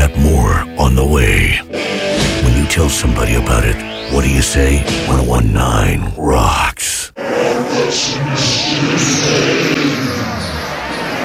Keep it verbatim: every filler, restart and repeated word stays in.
got more on the way. When you tell somebody about it, what do you say? ten nineteen rocks.